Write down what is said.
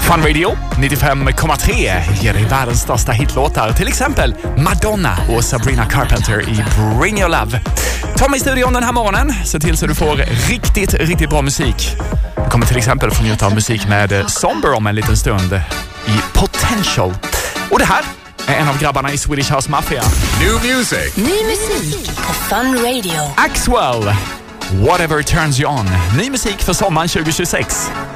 Fun Radio 95,3 ger dig världens största hitlåtar. Till exempel Madonna och Sabrina Carpenter i Bring Your Love. Tom i studion den här morgonen. Se till så du får riktigt bra musik. Du kommer till exempel få njuta av musik med Somber om en liten stund i Potential. Och det här är en av grabbarna i Swedish House Mafia. New music. Ny musik på Fun Radio. Axwell, Whatever Turns You On. Ny musik för sommaren 2026.